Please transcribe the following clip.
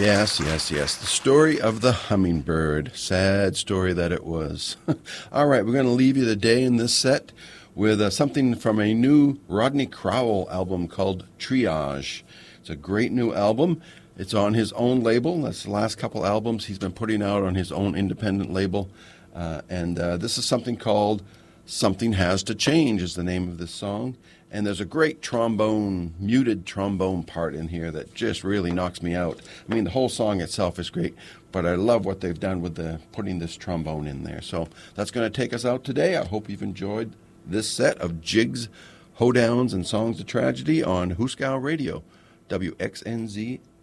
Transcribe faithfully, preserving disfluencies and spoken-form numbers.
Yes, yes, yes. The story of the hummingbird. Sad story that it was. All right, we're going to leave you today in this set with uh, something from a new Rodney Crowell album called Triage. It's a great new album. It's on his own label. That's the last couple albums he's been putting out on his own independent label. Uh, and uh, this is something called Something Has to Change is the name of this song. And there's a great trombone, muted trombone part in here that just really knocks me out. I mean, the whole song itself is great, but I love what they've done with the putting this trombone in there. So that's going to take us out today. I hope you've enjoyed this set of jigs, hoedowns, and songs of tragedy on Hooskow Radio, W X N Z